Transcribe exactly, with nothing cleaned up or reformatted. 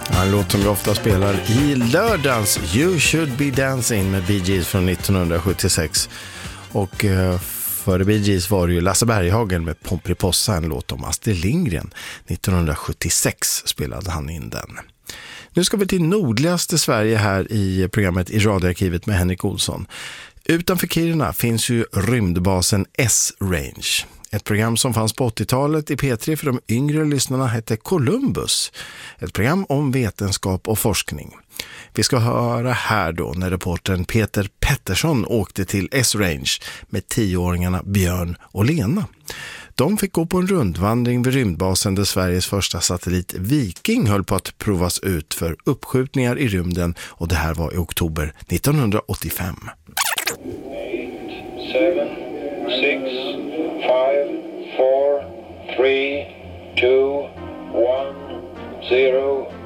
En låt som vi ofta spelar i lördags, You Should Be Dancing med Bee Gees från nittonhundrasjuttiosex. Och eh, före Bee Gees var det ju Lasse Berghagen med Pomperipossa, en låt om Astrid Lindgren. nittonhundrasjuttiosex spelade han in den. Nu ska vi till nordligaste Sverige här i programmet i radioarkivet med Henrik Olsson. Utanför Kiruna finns ju rymdbasen S-Range. Ett program som fanns på åttiotalet i P tre för de yngre lyssnarna hette Columbus. Ett program om vetenskap och forskning. Vi ska höra här då när reportern Peter Pettersson åkte till S-Range med tioåringarna Björn och Lena. De fick gå på en rundvandring vid rymdbasen där Sveriges första satellit Viking höll på att provas ut för uppskjutningar i rymden, och det här var i oktober nittonhundraåttiofem. eight, seven, six, five, four, three, two, one, zero.